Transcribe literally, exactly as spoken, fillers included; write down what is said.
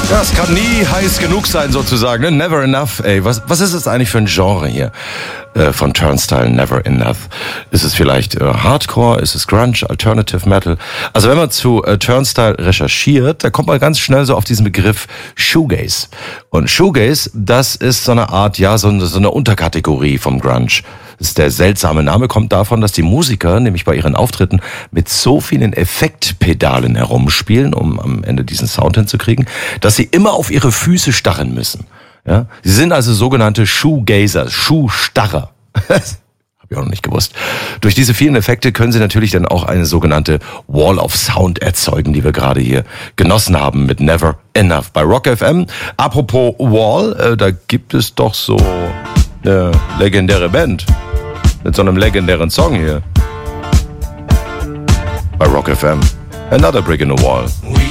Ja, es kann nie heiß genug sein, sozusagen. Ne? Never enough. Ey, was, was ist es eigentlich für ein Genre hier äh, von Turnstile? Never enough. Ist es vielleicht äh, Hardcore? Ist es Grunge? Alternative Metal? Also wenn man zu äh, Turnstile recherchiert, da kommt man ganz schnell so auf diesen Begriff Shoegaze. Und Shoegaze, das ist so eine Art, ja, so eine, so eine Unterkategorie vom Grunge. Das ist der seltsame Name, kommt davon, dass die Musiker, nämlich bei ihren Auftritten, mit so vielen Effektpedalen herumspielen, um am Ende diesen Sound hinzukriegen, dass sie immer auf ihre Füße starren müssen. Ja? Sie sind also sogenannte Shoegazer, Schuhstarrer. Das habe ich auch noch nicht gewusst. Durch diese vielen Effekte können sie natürlich dann auch eine sogenannte Wall of Sound erzeugen, die wir gerade hier genossen haben mit Never Enough bei Rock F M. Apropos Wall, äh, da gibt es doch so eine legendäre Band mit so einem legendären Song hier bei Rock F M. Another Brick in the Wall.